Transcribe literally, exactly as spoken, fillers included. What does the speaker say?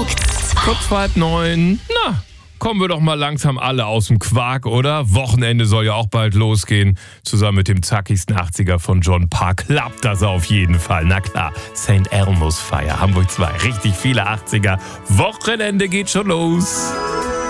Hamburg zwei. Kurz vor halb neun. Na, kommen wir doch mal langsam alle aus dem Quark, oder? Wochenende soll ja auch bald losgehen. Zusammen mit dem zackigsten achtziger von John Parr klappt das auf jeden Fall. Na klar, Sankt Elmo's Feier, Hamburg zwei. Richtig viele achtziger. Wochenende geht schon los.